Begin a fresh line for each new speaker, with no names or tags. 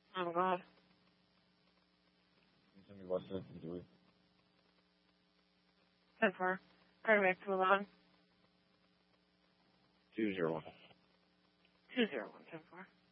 Oh, God.
Can you tell me what sentence to do it?
10-4. Card back to 11.
201.
201, 10-4.